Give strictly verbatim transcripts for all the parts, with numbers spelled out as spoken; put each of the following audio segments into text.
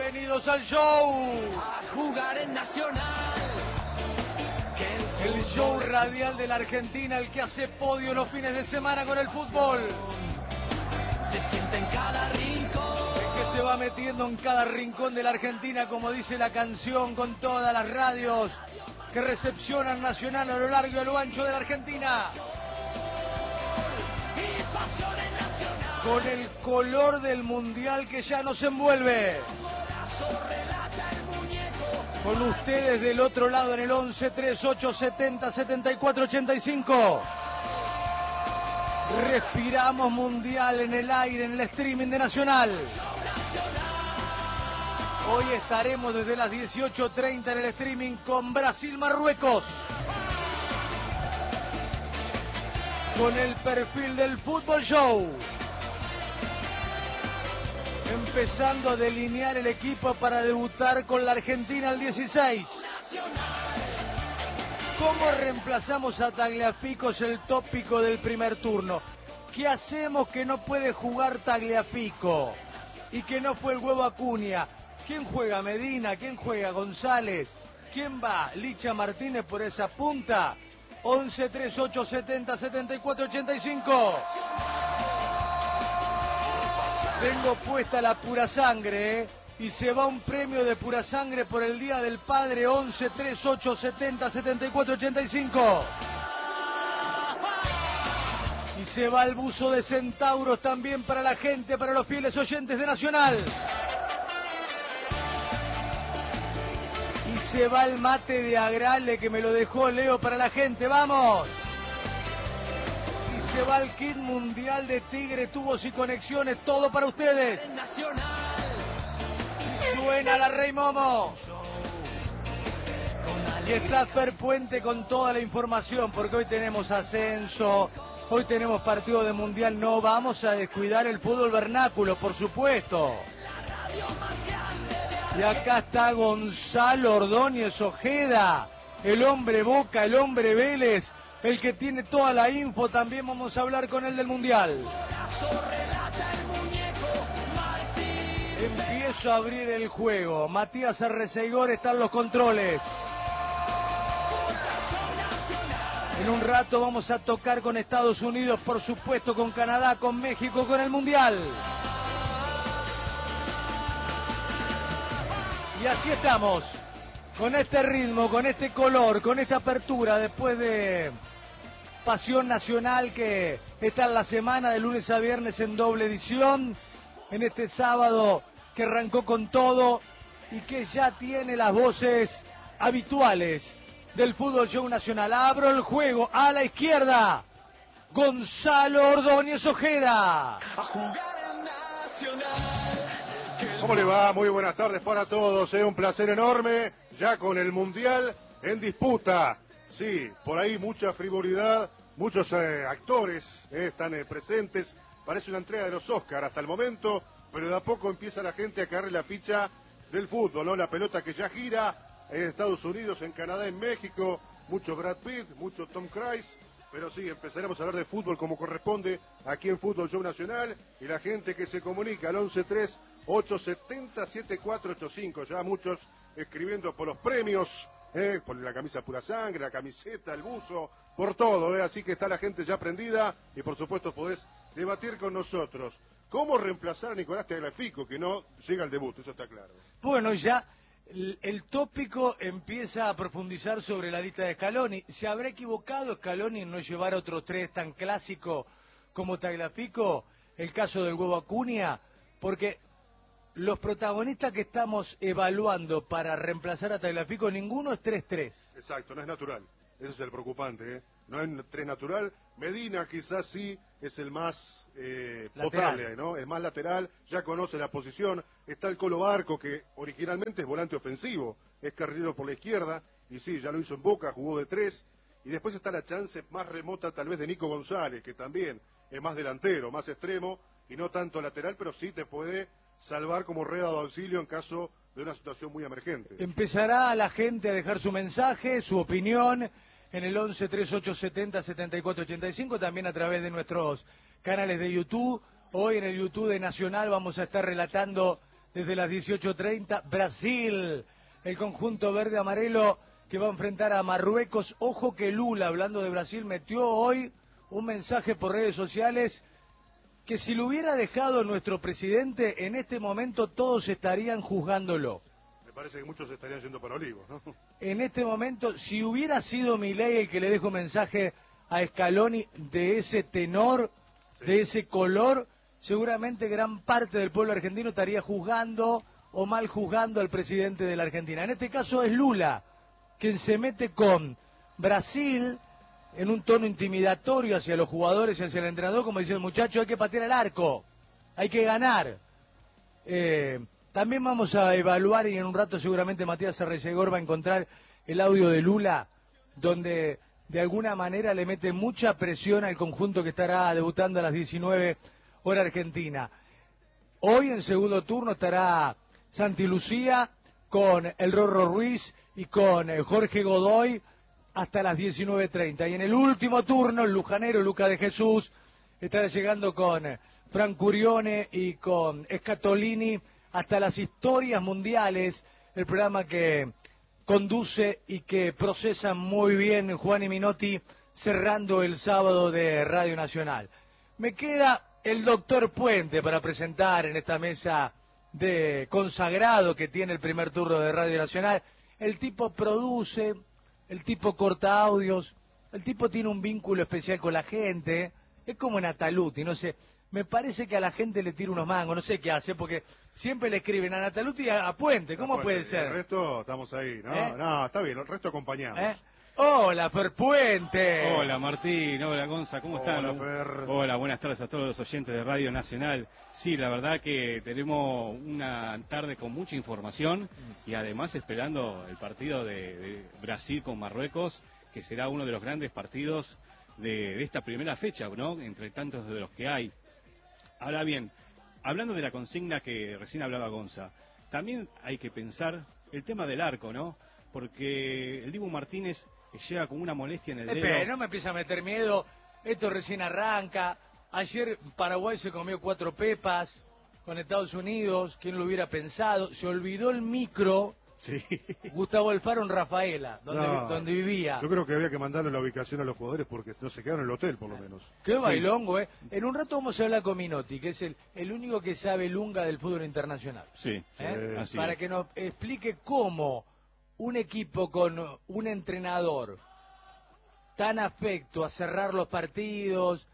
Bienvenidos al show. A jugar en Nacional. El, el show radial de la Argentina, el que hace podio los fines de semana con el fútbol. Se siente en cada rincón. El que se va metiendo en cada rincón de la Argentina, como dice la canción, con todas las radios que recepcionan Nacional a lo largo y a lo ancho de la Argentina. Y pasión en Nacional. Con el color del mundial que ya nos envuelve. Con ustedes del otro lado en el once, treinta y ocho, setenta, setenta y cuatro, ochenta y cinco. Respiramos mundial en el aire, en el streaming de Nacional. Hoy estaremos desde las dieciocho treinta en el streaming con Brasil-Marruecos. Con el perfil del Fútbol Show. Empezando a delinear el equipo para debutar con la Argentina el dieciséis. ¿Cómo reemplazamos a Tagliafico? Es el tópico del primer turno. ¿Qué hacemos que no puede jugar Tagliafico? Y que no fue el Huevo Acuña. ¿Quién juega? Medina. ¿Quién juega? González. ¿Quién va? Licha Martínez por esa punta. once, treinta y ocho, setenta, setenta y cuatro, ochenta y cinco. Tengo puesta la pura sangre, ¿eh? Y se va un premio de pura sangre por el Día del Padre. Once, treinta y ocho, setenta, setenta y cuatro, ochenta y cinco. Y se va el buzo de centauros también para la gente, para los fieles oyentes de Nacional. Y se va el mate de Agrale que me lo dejó Leo para la gente. ¡Vamos! Se va el kit mundial de Tigre, tubos y conexiones, todo para ustedes. Y suena la Rey Momo. Y está Fer Puente con toda la información, porque hoy tenemos ascenso, hoy tenemos partido de mundial, no vamos a descuidar el fútbol vernáculo, por supuesto. Y acá está Gonzalo Ordóñez Ojeda, el hombre Boca, el hombre Vélez. El que tiene toda la info, también vamos a hablar con él del Mundial. Empiezo a abrir el juego. Matías Arreceigor está en los controles. En un rato vamos a tocar con Estados Unidos, por supuesto con Canadá, con México, con el Mundial. Y así estamos. Con este ritmo, con este color, con esta apertura, después de Pasión Nacional que está en la semana de lunes a viernes en doble edición, en este sábado que arrancó con todo y que ya tiene las voces habituales del Fútbol Show Nacional. Abro el juego a la izquierda, Gonzalo Ordóñez Ojeda. A jugar en Nacional. ¿Cómo le va? Muy buenas tardes para todos, es un placer enorme, ya con el Mundial en disputa. Sí, por ahí mucha frivolidad, muchos eh, actores eh, están eh, presentes, parece una entrega de los Oscar hasta el momento, pero de a poco empieza la gente a caerle la ficha del fútbol, ¿no? La pelota que ya gira en Estados Unidos, en Canadá, en México, mucho Brad Pitt, mucho Tom Cruise. Pero sí, empezaremos a hablar de fútbol como corresponde aquí en Fútbol Show Nacional y la gente que se comunica al once, treinta, ocho, setenta, setenta y cuatro, ochenta y cinco. Ya muchos escribiendo por los premios, eh, por la camisa pura sangre, la camiseta, el buzo, por todo. Eh, así que está la gente ya prendida y por supuesto podés debatir con nosotros. ¿Cómo reemplazar a Nicolás Tagliafico, que no llega al debut? Eso está claro. Bueno, ya el, el tópico empieza a profundizar sobre la lista de Scaloni. ¿Se habrá equivocado Scaloni en no llevar a otros tres tan clásicos como Tagliafico? El caso del Huevo Acuña, porque los protagonistas que estamos evaluando para reemplazar a Tagliafico, ninguno es tres tres. Exacto, no es natural. Ese es el preocupante, ¿eh? No es tres natural. Medina quizás sí es el más eh, potable, ¿no? El más lateral, ya conoce la posición. Está el Colo Barco, que originalmente es volante ofensivo, es carrilero por la izquierda, y sí, ya lo hizo en Boca, jugó de tres. Y después está la chance más remota tal vez de Nico González, que también es más delantero, más extremo, y no tanto lateral, pero sí te puede salvar como rueda de auxilio en caso de una situación muy emergente. Empezará la gente a dejar su mensaje, su opinión, en el once, treinta y ocho, setenta, setenta y cuatro, ochenta y cinco, también a través de nuestros canales de YouTube. Hoy en el YouTube de Nacional vamos a estar relatando desde las dieciocho treinta, Brasil, el conjunto verde-amarelo que va a enfrentar a Marruecos. Ojo que Lula, hablando de Brasil, metió hoy un mensaje por redes sociales que si lo hubiera dejado nuestro presidente, en este momento todos estarían juzgándolo. Me parece que muchos estarían yendo para Olivos, ¿no? En este momento, si hubiera sido Milei el que le dejó mensaje a Scaloni de ese tenor, sí, de ese color, seguramente gran parte del pueblo argentino estaría juzgando o mal juzgando al presidente de la Argentina. En este caso es Lula, quien se mete con Brasil en un tono intimidatorio hacia los jugadores y hacia el entrenador, como diciendo, muchachos, hay que patear el arco, hay que ganar. Eh, también vamos a evaluar, y en un rato seguramente Matías Arreyegor va a encontrar el audio de Lula, donde de alguna manera le mete mucha presión al conjunto que estará debutando a las diecinueve hora argentina. Hoy en segundo turno estará Santi Lucía con el Rorro Ruiz y con Jorge Godoy hasta las diecinueve treinta. Y en el último turno, el lujanero Luca de Jesús estará llegando con Fran Curione y con Scatolini hasta las historias mundiales, el programa que conduce y que procesa muy bien Juan y Minotti, cerrando el sábado de Radio Nacional. Me queda el doctor Puente para presentar en esta mesa de consagrado que tiene el primer turno de Radio Nacional. El tipo produce, el tipo corta audios, el tipo tiene un vínculo especial con la gente, es como Nataluti, no sé, me parece que a la gente le tira unos mangos, no sé qué hace, porque siempre le escriben a Nataluti y a, a Puente, ¿cómo a puede Puente, ser? El resto estamos ahí, ¿no? ¿Eh? No, está bien, el resto acompañamos. ¿Eh? Hola, Fer Puente. Hola, Martín. Hola, Gonza. ¿Cómo están? Hola, Fer. Hola, buenas tardes a todos los oyentes de Radio Nacional. Sí, la verdad que tenemos una tarde con mucha información y además esperando el partido de, de Brasil con Marruecos, que será uno de los grandes partidos de, de esta primera fecha, ¿no? Entre tantos de los que hay. Ahora bien, hablando de la consigna que recién hablaba Gonza, también hay que pensar el tema del arco, ¿no? Porque el Dibu Martínez llega con una molestia en el dedo. Espera, no me empieza a meter miedo, esto recién arranca. Ayer Paraguay se comió cuatro pepas con Estados Unidos, ¿quién lo hubiera pensado? Se olvidó el micro, sí. Gustavo Alfaro en Rafaela, donde, No, donde vivía. Yo creo que había que mandarle la ubicación a los jugadores porque no se quedaron en el hotel, por lo menos. Qué Sí. bailongo, ¿eh? En un rato vamos a hablar con Minotti, que es el, el único que sabe lunga del fútbol internacional. Sí, ¿Eh? Sí, así Para es. que nos explique cómo un equipo con un entrenador tan afecto a cerrar los partidos,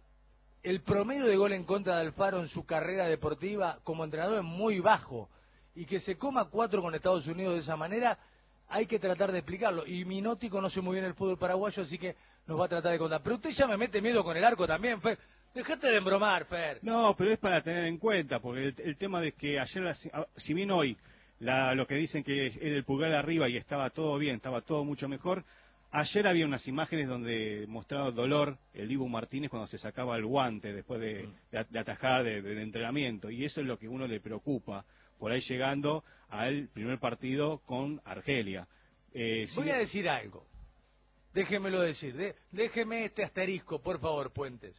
el promedio de gol en contra de Alfaro en su carrera deportiva como entrenador es muy bajo, y que se coma cuatro con Estados Unidos de esa manera, hay que tratar de explicarlo. Y Minotti conoce muy bien el fútbol paraguayo, así que nos va a tratar de contar. Pero usted ya me mete miedo con el arco también, Fer. Dejate de embromar, Fer. No, pero es para tener en cuenta, porque el, el tema de que ayer, si bien hoy la, lo que dicen que era el pulgar arriba y estaba todo bien, estaba todo mucho mejor, ayer había unas imágenes donde mostraba dolor el Dibu Martínez cuando se sacaba el guante después de, de, de atajar de, del entrenamiento, y eso es lo que uno le preocupa, por ahí llegando al primer partido con Argelia. Eh, Voy si... a decir algo. Déjemelo decir. De, déjeme este asterisco, por favor, Puentes.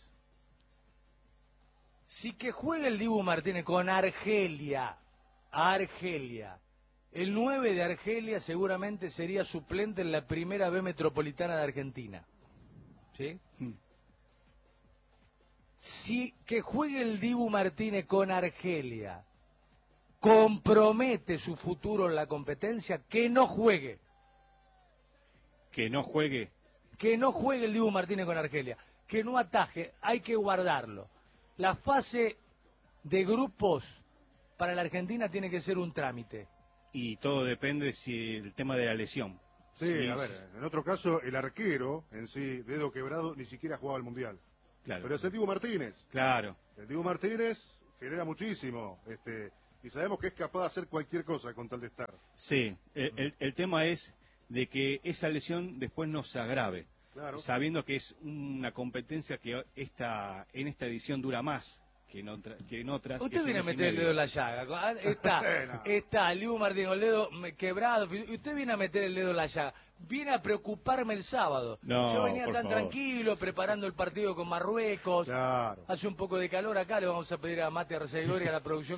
Si que juegue el Dibu Martínez con Argelia, Argelia, el nueve de Argelia seguramente sería suplente en la primera B metropolitana de Argentina. ¿Sí? Hmm. Si que juegue el Dibu Martínez con Argelia compromete su futuro en la competencia, que no juegue. Que no juegue. Que no juegue el Dibu Martínez con Argelia. Que no ataje, hay que guardarlo. La fase de grupos para la Argentina tiene que ser un trámite. Y todo depende si el tema de la lesión. Sí, Sí, a ver, en otro caso, el arquero en sí, dedo quebrado, ni siquiera jugaba el Mundial. Claro. Pero es el Dibu Martínez. Claro. El Dibu Martínez genera muchísimo, este, y sabemos que es capaz de hacer cualquier cosa con tal de estar. Sí, el, el, el tema es de que esa lesión después no se agrave, Claro. sabiendo que es una competencia que esta, en esta edición dura más que en, otra, que en otras. Usted que viene a es un mes y meter el medio. dedo en la llaga. Está, Bueno. está el Dibu Martínez con el dedo quebrado. Usted viene a meter el dedo en la llaga. Viene a preocuparme el sábado. No, Yo venía por tan favor. tranquilo, preparando el partido con Marruecos. Claro. Hace un poco de calor acá, le vamos a pedir a Mate Arcegor y a la producción que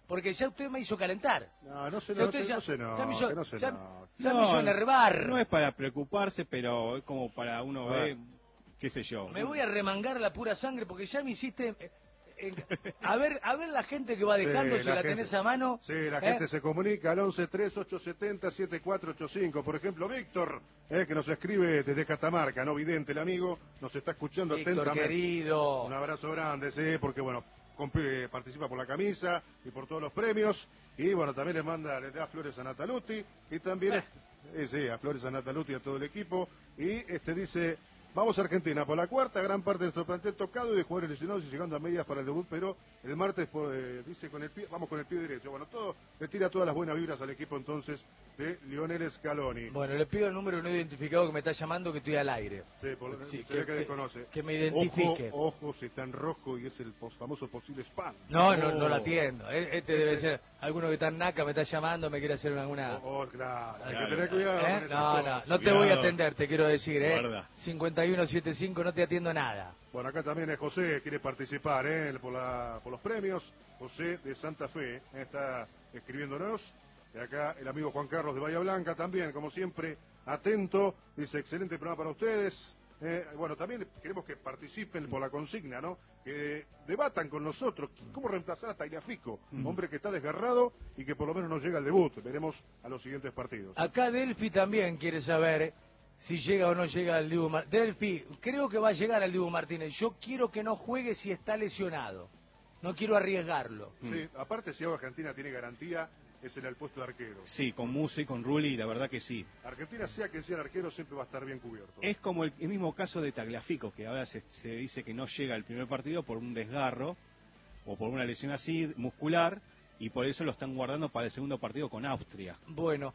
porque ya usted me hizo calentar. No, no se Ya no, usted se- ya- no se no, ya me hizo- que no se ya- no. Ya me hizo enervar. No es para preocuparse, pero es como para uno A ver, ver. qué sé yo. Me voy a remangar la pura sangre porque ya me hiciste... eh, eh, a ver a ver la gente que va Sí, dejando, si la, gente. tenés a mano. Sí, la ¿eh? gente se comunica al once tres ocho siete cero siete cuatro ocho cinco. Por ejemplo, Víctor, eh, que nos escribe desde Catamarca, no vidente el amigo, nos está escuchando Víctor, atentamente. querido. Un abrazo grande, sí, porque bueno, comp- eh, participa por la camisa y por todos los premios. Y bueno, también le manda, le da flores a Nataluti y también, Eh. eh, sí, a flores a Nataluti y a todo el equipo. Y este dice, vamos a Argentina por la cuarta, gran parte de nuestro plantel tocado y de jugadores lesionados y llegando a medias para el debut, pero el martes por, eh, dice con el pie, vamos con el pie derecho. Bueno, todo le tira todas las buenas vibras al equipo entonces de Lionel Scaloni. Bueno, le pido el número no identificado que me está llamando, que estoy al aire. Sí, por, Sí, se ve que- que que- desconoce. que me identifique. Ojo, ojo, si está en rojo y es el pos- famoso posible spam. No, no, Oh. no lo atiendo. E- Este debe Ese- ser alguno que está en Naca, me está llamando, me quiere hacer alguna... Oh, oh, claro, hay Claro. que tener cuidado ¿Eh? con esas No, no, cosas. no te voy a Cuidado. atender, te quiero decir, ¿eh? Guarda. cincuenta y uno setenta y cinco, no te atiendo nada. Bueno, acá también es José, quiere participar ¿eh? por, la, por los premios. José de Santa Fe ¿eh? está escribiéndonos. Y acá el amigo Juan Carlos de Bahía Blanca también, como siempre, atento. Dice, excelente programa para ustedes. Eh, bueno, también queremos que participen por la consigna, ¿no? Que debatan con nosotros cómo reemplazar a Tagliafico, Mm. hombre que está desgarrado y que por lo menos no llega al debut. Veremos a los siguientes partidos. Acá Delphi también quiere saber si llega o no llega al Dibu Martínez. Delphi, creo que va a llegar al Dibu Martínez. Yo quiero que no juegue si está lesionado. No quiero arriesgarlo. Sí, aparte si Argentina tiene garantía, es en el puesto de arquero. Sí, con Musa y con Rulli, la verdad que sí. Argentina, sea quien sea el arquero, siempre va a estar bien cubierto. Es como el, el mismo caso de Tagliafico, que ahora se, se dice que no llega al primer partido por un desgarro o por una lesión así muscular, y por eso lo están guardando para el segundo partido con Austria. Bueno,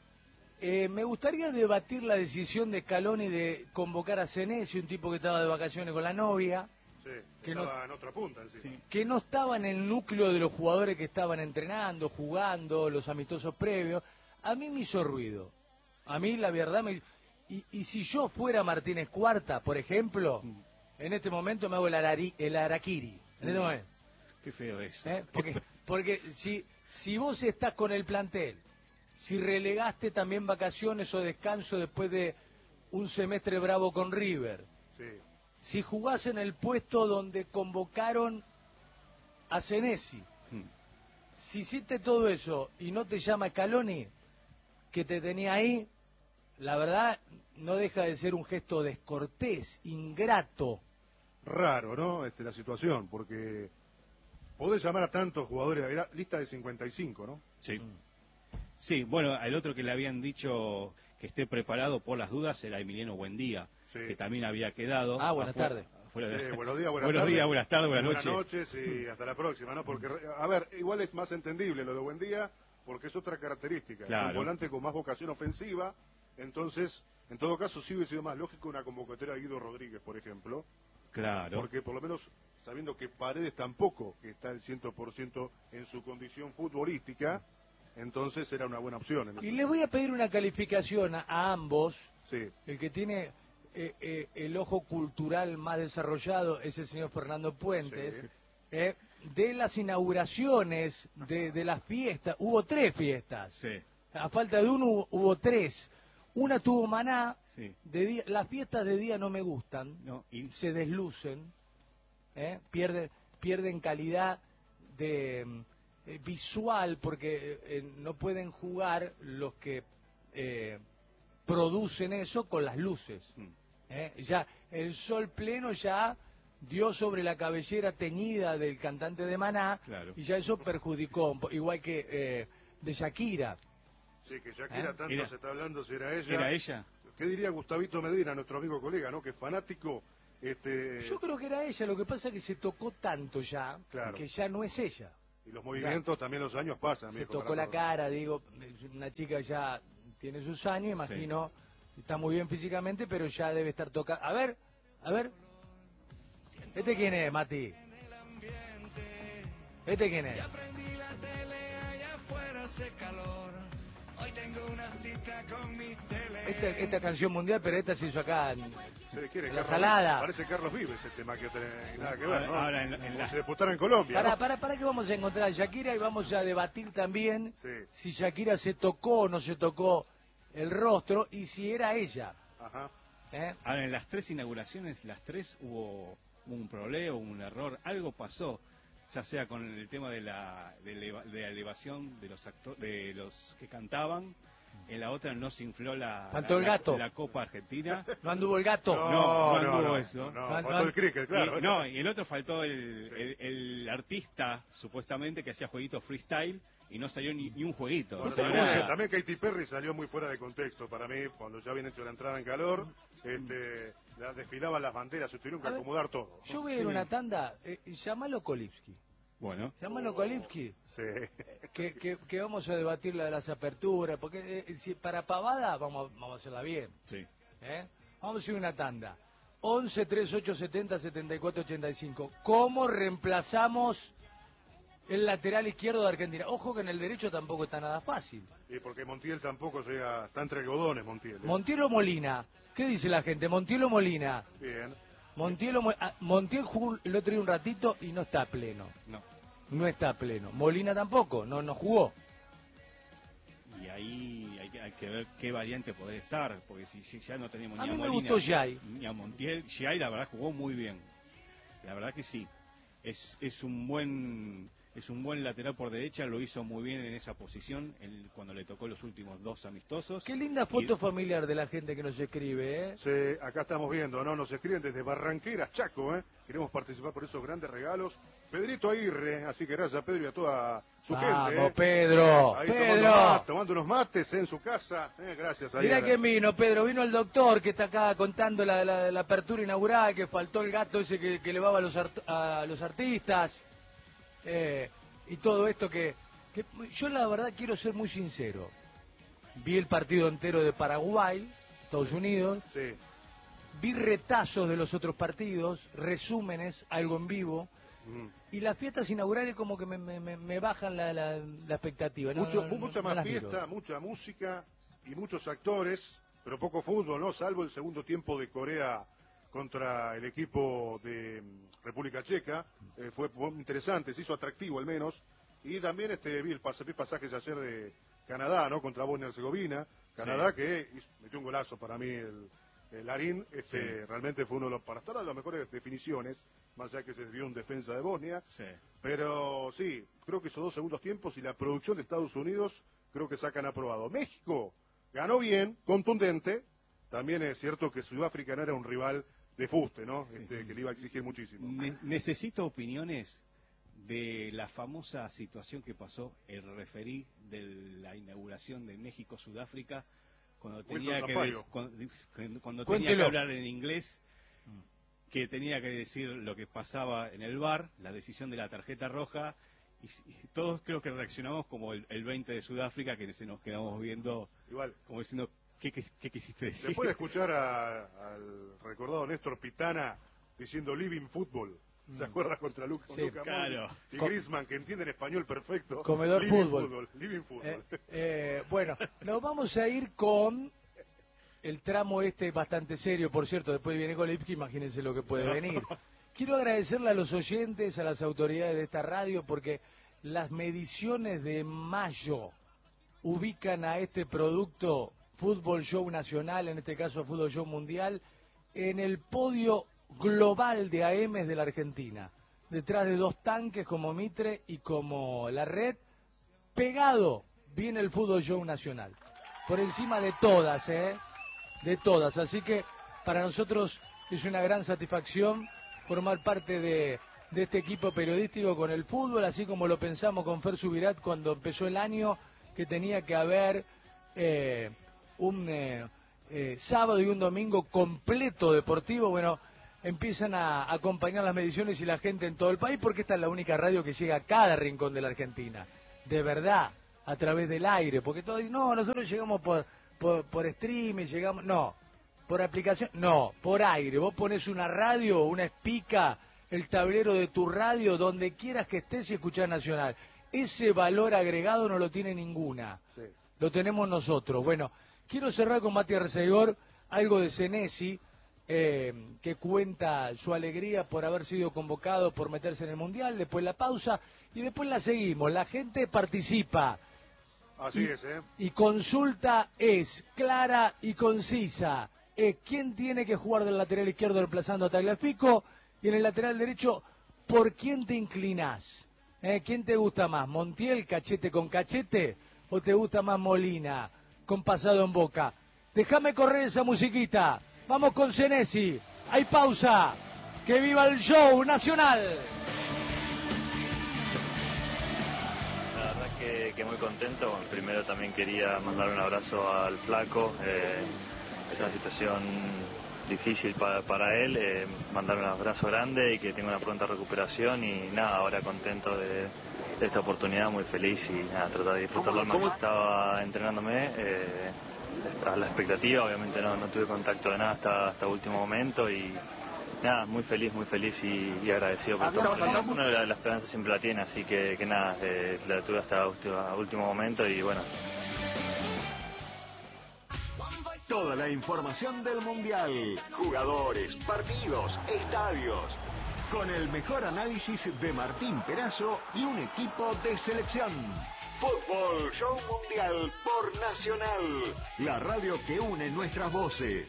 eh, me gustaría debatir la decisión de Scaloni de convocar a Senesi, un tipo que estaba de vacaciones con la novia, Sí, que estaba en otra punta encima. Sí. que no estaba en el núcleo de los jugadores que estaban entrenando, jugando, los amistosos previos. A mí me hizo ruido. A mí, la verdad, me... Y, y si yo fuera Martínez Cuarta, por ejemplo, en este momento me hago el, arari, el araquiri. En este momento. Qué feo es. ¿eh? Porque, porque si, si vos estás con el plantel, si relegaste también vacaciones o descanso después de un semestre bravo con River, Sí. si jugás en el puesto donde convocaron a Senesi, Mm. si hiciste todo eso y no te llama Scaloni, que te tenía ahí, la verdad no deja de ser un gesto descortés, ingrato. Raro, ¿no? Este, la situación, porque podés llamar a tantos jugadores, era lista de cincuenta y cinco, ¿no? Sí. Sí, bueno, el otro que le habían dicho que esté preparado por las dudas era Emiliano Buendía, Sí. que también había quedado. Ah, buenas afuera- tardes. afuera de- Sí, buenos días, buenas Buenos tardes. días, buenas tardes, buenas noches. noches y hasta la próxima, ¿no? Porque, a ver, igual es más entendible lo de Buen Día, porque es otra característica. Es Claro. un volante con más vocación ofensiva, entonces, en todo caso, sí hubiese sido más lógico una convocatoria a Guido Rodríguez, por ejemplo, Claro. porque por lo menos, sabiendo que Paredes tampoco está al cien por ciento en su condición futbolística, entonces era una buena opción. En Y ese- les voy a pedir una calificación a, a ambos. Sí, El que tiene eh, eh, el ojo cultural más desarrollado es el señor Fernando Puentes. Sí. Eh, de las inauguraciones, de, de las fiestas, hubo tres fiestas. Sí, A falta de uno hubo, hubo tres. Una tuvo Maná. sí. De día, las fiestas de día no me gustan. No, y Se deslucen. ¿eh? Pierden, pierden calidad de mm, eh, visual porque eh, no pueden jugar los que eh, producen eso con las luces. Mm. ¿eh? Ya el sol pleno ya dio sobre la cabellera teñida del cantante de Maná, Claro. y ya eso perjudicó, un po- igual que eh, de Shakira. sí, que Shakira ¿Eh? tanto Era- se está hablando si era ella. ¿era ella? ¿Qué diría Gustavito Medina, nuestro amigo colega, ¿no? Que es fanático. Este, Yo creo que era ella, lo que pasa es que se tocó tanto ya, Claro. que ya no es ella. y los movimientos también los años pasan. Se viejo, tocó para la todos. cara, digo, es una chica ya tiene sus años, imagino, está muy bien físicamente, pero ya debe estar tocando. A ver, a ver. ¿Este quién es, Mati? ¿Este quién es? Prendí la tele, allá afuera hace calor. Hoy tengo una cita con mi cele. Esta, esta canción mundial, pero esta se hizo acá en, Se quiere, La Carlos, salada. Parece Carlos Vives este tema que tiene nada que ver, ¿no? Ahora en, en Como la- si disputara en Colombia. Para, ¿no? para, para que vamos a encontrar a Shakira y vamos a debatir también Sí. si Shakira se tocó o no se tocó el rostro y si era ella. Ajá. ¿eh? Ahora, en las tres inauguraciones, las tres hubo un problema, un error, algo pasó, ya sea con el tema de la, de eleva- de la elevación de los acto- de los que cantaban, en la otra no se infló la, Faltó la, el la- gato. la Copa Argentina. ¿No anduvo el gato? No, no anduvo no, eso. No, No, faltó no, el cricket, claro. Y, no, y el otro faltó el, Sí. el, el artista, supuestamente, que hacía jueguitos freestyle y no salió ni, ni un jueguito. Bueno, O sea, también, nada. también Katy Perry salió muy fuera de contexto para mí, cuando ya habían hecho la entrada en calor, este, la- desfilaban las banderas, se tuvieron que A ver, acomodar todo. Yo voy a ir a una tanda, eh, llamalo Kolipski. Bueno, Llamalo Kolipski. Sí. Que, que, que vamos a debatir la de las aperturas, porque eh, si para pavada vamos, a- vamos a hacerla bien. sí. ¿eh? Vamos a ir a una tanda. once, treinta y ocho, setenta, setenta y cuatro, ochenta y cinco. ¿Cómo reemplazamos el lateral izquierdo de Argentina? Ojo que en el derecho tampoco está nada fácil. Y porque Montiel tampoco llega, está entre algodones Montiel. ¿eh? Montiel o Molina. ¿Qué dice la gente? Montiel o Molina. Bien. Montiel, o Mo- ah, Montiel jugó el otro día un ratito y no está a pleno. No. No está a pleno. Molina tampoco, no, no jugó. Y ahí hay que, hay que ver qué variante poder estar, porque si, si ya no tenemos A ni a mí me Molina, gustó Jai. ni a Montiel, Jai la verdad jugó muy bien. La verdad que sí. Es, es un buen es un buen lateral por derecha, lo hizo muy bien en esa posición el- cuando le tocó los últimos dos amistosos. Qué linda foto Y- familiar de la gente que nos escribe, ¿eh? Sí, acá estamos viendo, ¿no? Nos escriben desde Barranqueras, Chaco, ¿eh? Queremos participar por esos grandes regalos. Pedrito Aguirre, así que gracias a Pedro y a toda su Vamos, gente, ¿eh? Pedro. Ahí tomando, Pedro. mate, tomando unos mates ¿eh? en su casa. ¿eh? Gracias. Ahí Mirá a la- quién vino, Pedro. Vino el doctor que está acá contando la, la- la apertura inaugural, que faltó el gato ese que, que elevaba a los, art- a los artistas. eh, y todo esto que, que... Yo la verdad quiero ser muy sincero. Vi el partido entero de Paraguay, Estados Unidos. Sí, Vi retazos de los otros partidos, resúmenes, algo en vivo. mm. Y las fiestas inaugurales como que me, me- me- me bajan la, la- la expectativa. No, Mucho, no, no, mucha no más las miro. fiesta, mucha música y muchos actores, pero poco fútbol, ¿no? Salvo el segundo tiempo de Corea contra el equipo de mm, República Checa. Eh, fue muy interesante, se hizo atractivo al menos. Y también este vi el pas- vi pasajes ayer de Canadá, ¿no? Contra Bosnia y Herzegovina. Canadá Sí. que hizo- metió un golazo para mí el, el Larín. Este, Sí. Realmente fue uno de los, para estar a las mejores definiciones, más allá que se desvió un defensa de Bosnia. Sí. Pero sí, creo que esos dos segundos tiempos y la producción de Estados Unidos creo que sacan aprobado. México ganó bien, contundente. También es cierto que Sudáfrica no era un rival de fuste, ¿no? Este, que le iba a exigir muchísimo. Ne- necesito opiniones de la famosa situación que pasó el referí de la inauguración de México-Sudáfrica cuando tenía que Zapallo. des- cuando, cuando tenía Cuéntelo. que hablar en inglés, que tenía que decir lo que pasaba en el bar, la decisión de la tarjeta roja, y, s- y todos creo que reaccionamos como el, el veinte de Sudáfrica, que se nos quedamos viendo Igual, como diciendo, ¿qué, qué, qué quisiste decir? después de escuchar a- al recordado Néstor Pitana diciendo Living Football, ¿se acuerda contra Luca, Sí, Luca claro. Modric y Co- Griezmann, que entienden español perfecto? Comedor Living fútbol. Living Football. Eh, eh, bueno, nos vamos a ir con el tramo este bastante serio, por cierto, después viene Kolipski, imagínense lo que puede venir. Quiero agradecerle a los oyentes, a las autoridades de esta radio, porque las mediciones de mayo ubican a este producto, Fútbol Show Nacional, en este caso Fútbol Show Mundial, en el podio global de A Ms de la Argentina, detrás de dos tanques como Mitre y como La Red. Pegado viene el Fútbol Show Nacional, por encima de todas, ¿eh? De todas, así que para nosotros es una gran satisfacción formar parte de, de este equipo periodístico con el fútbol, así como lo pensamos con Fer Subirat cuando empezó el año, que tenía que haber eh, un eh, eh, sábado y un domingo completo deportivo. Bueno, empiezan a acompañar las mediciones y la gente en todo el país, porque esta es la única radio que llega a cada rincón de la Argentina, de verdad, a través del aire, porque todos dicen, no, nosotros llegamos por, por, por streaming, llegamos, no, por aplicación, no, por aire. Vos pones una radio, una espica, el tablero de tu radio, donde quieras que estés y escuchás Nacional. Ese valor agregado no lo tiene ninguna, Sí. lo tenemos nosotros. Bueno, quiero cerrar con Mati Arcegor, algo de Senesi, eh, que cuenta su alegría por haber sido convocado, por meterse en el Mundial, después la pausa y después la seguimos. La gente participa. Así y, es, ¿eh? Y consulta es clara y concisa. Eh, ¿Quién tiene que jugar del lateral izquierdo reemplazando a Tagliafico? Y en el lateral derecho, ¿por quién te inclinás? Eh, ¿Quién te gusta más? ¿Montiel, cachete con cachete? ¿O te gusta más Molina, con pasado en Boca? Déjame correr esa musiquita. Vamos con Senesi. Hay pausa. ¡Que viva el show nacional! La verdad que, que muy contento. Primero también quería mandar un abrazo al Flaco. Eh, es una situación difícil para, para él. Eh, mandar un abrazo grande y que tenga una pronta recuperación. Y nada, ahora contento de, de esta oportunidad, muy feliz y nada, tratar de disfrutarlo al máximo. Estaba entrenándome eh, a la expectativa. Obviamente no, no tuve contacto de nada hasta, hasta último momento y nada, muy feliz, muy feliz y, y agradecido por todo. Uno la, la esperanza siempre la tiene, así que, que nada, eh, la tuve hasta último, último momento y bueno. Toda la información del Mundial, jugadores, partidos, estadios, con el mejor análisis de Martín Perazo y un equipo de selección. Fútbol Show Mundial por Nacional, la radio que une nuestras voces.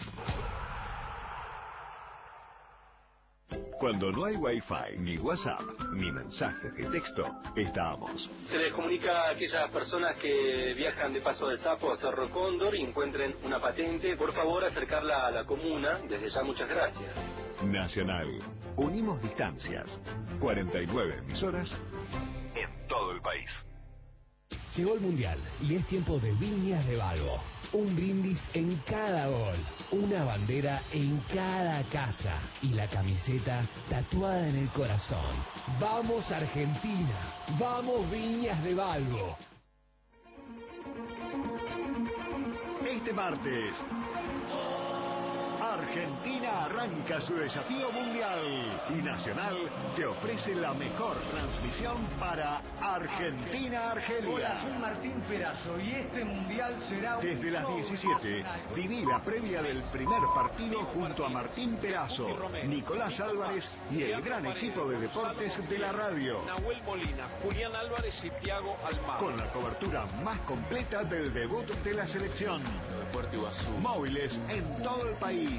Cuando no hay Wi-Fi, ni WhatsApp, ni mensajes de texto, estamos. Se les comunica a aquellas personas que viajan de Paso del Sapo a Cerro Cóndor y encuentren una patente, por favor acercarla a la comuna. Desde ya muchas gracias. Nacional. Unimos distancias. cuarenta y nueve emisoras en todo el país. Llegó el Mundial y es tiempo de Viñas de Balbo. Un brindis en cada gol, una bandera en cada casa y la camiseta tatuada en el corazón. ¡Vamos Argentina! ¡Vamos Viñas de Balbo! Este martes, Argentina arranca su desafío mundial y Nacional te ofrece la mejor transmisión para Argentina-Argelia. Hola, soy Martín Perazo y este mundial será un Desde las diecisiete, viví la previa del primer partido junto a Martín Perazo, Nicolás Álvarez y el gran equipo de deportes de la radio. Nahuel Molina, Julián Álvarez y Thiago Almagro. Con la cobertura más completa del debut de la selección. Móviles en todo el país.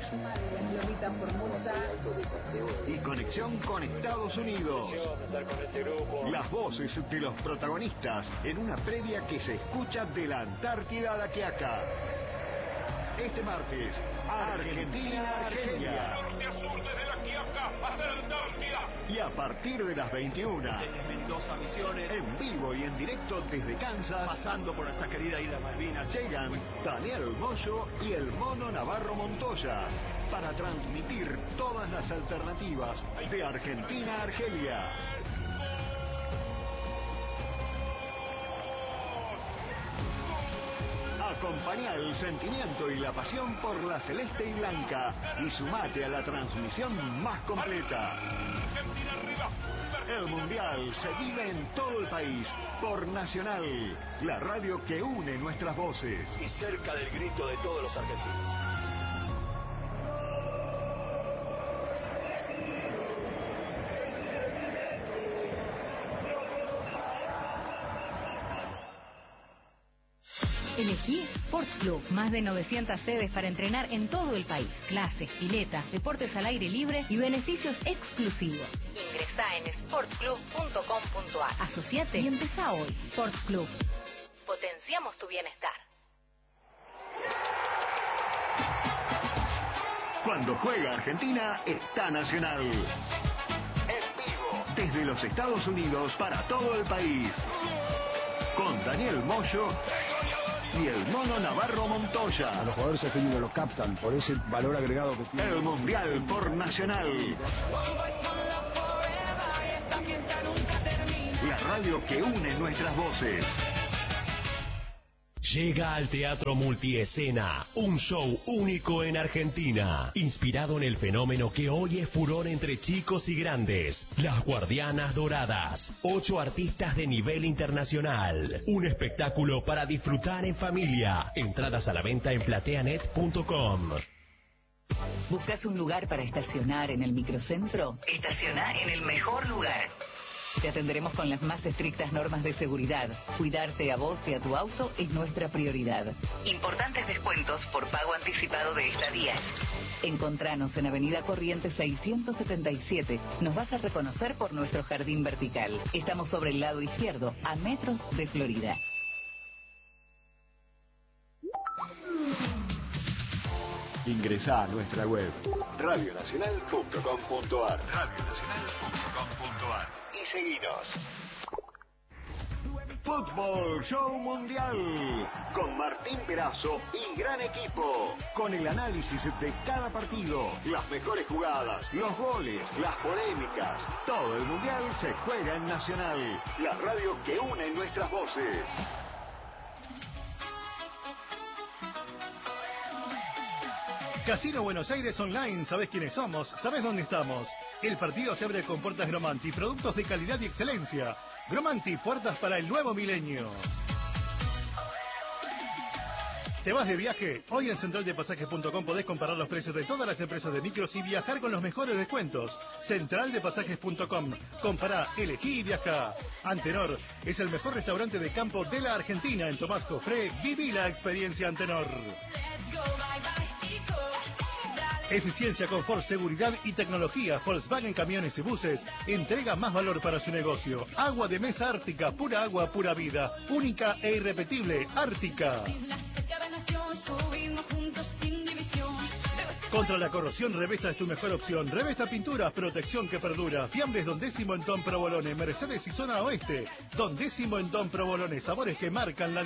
Y conexión con Estados Unidos. Las voces de los protagonistas en una previa que se escucha de la Antártida a la Quiaca. Este martes, Argentina-Argelia. Norte a sur, desde la Quiaca hasta la Antártida. Y a partir de las veintiuna, Desde Mendoza, Misiones, en vivo y en directo desde Kansas, pasando por nuestra querida isla Malvinas, llegan Daniel Moyo y el Mono Navarro Montoya para transmitir todas las alternativas de Argentina a Argelia. Acompañá el sentimiento y la pasión por la celeste y blanca y sumate a la transmisión más completa. Argentina arriba. El Mundial se vive en todo el país por Nacional, la radio que une nuestras voces. Y cerca del grito de todos los argentinos. Elegí Sport Club, más de novecientas sedes para entrenar en todo el país. Clases, piletas, deportes al aire libre y beneficios exclusivos. Ingresá en sport club punto com punto a r. Asociate y empezá hoy. Sport Club. Potenciamos tu bienestar. Cuando juega Argentina, está Nacional. En vivo, desde los Estados Unidos para todo el país. Con Daniel Moyo y el Mono Navarro Montoya. A los jugadores argentinos los captan por ese valor agregado que tiene. El Mundial por Nacional. La radio que une nuestras voces. Llega al Teatro Multiescena, un show único en Argentina, inspirado en el fenómeno que hoy es furor entre chicos y grandes, Las Guardianas Doradas, ocho artistas de nivel internacional, un espectáculo para disfrutar en familia, entradas a la venta en plateanet punto com. ¿Buscas un lugar para estacionar en el microcentro? Estaciona en el mejor lugar. Te atenderemos con las más estrictas normas de seguridad. Cuidarte a vos y a tu auto es nuestra prioridad. Importantes descuentos por pago anticipado de estadías. Encontranos en Avenida Corrientes seiscientos setenta y siete. Nos vas a reconocer por nuestro jardín vertical. Estamos sobre el lado izquierdo, a metros de Florida. Ingresá a nuestra web radio nacional punto com punto ar radio nacional punto com punto ar y seguinos. Fútbol Show Mundial con Martín Perazo y gran equipo, con el análisis de cada partido, las mejores jugadas, los goles, las polémicas. Todo el Mundial se juega en Nacional, la radio que une nuestras voces. Casino Buenos Aires Online, ¿sabés quiénes somos? ¿Sabés dónde estamos? El partido se abre con puertas Gromanti, productos de calidad y excelencia. Gromanti, puertas para el nuevo milenio. ¿Te vas de viaje? Hoy en central de pasajes punto com podés comparar los precios de todas las empresas de micros y viajar con los mejores descuentos. central de pasajes punto com. Compará, elegí y viajá. Antenor es el mejor restaurante de campo de la Argentina. En Tomás Cofré, viví la experiencia Antenor. Eficiencia, confort, seguridad y tecnología. Volkswagen Camiones y Buses entrega más valor para su negocio. Agua de mesa Ártica, pura agua, pura vida. Única e irrepetible, Ártica. Contra la corrosión, Revesta es tu mejor opción. Revesta Pinturas, protección que perdura. Fiambres Don Décimo en Don Provolone, Mercedes y Zona Oeste. Don Décimo en Don Provolone, sabores que marcan la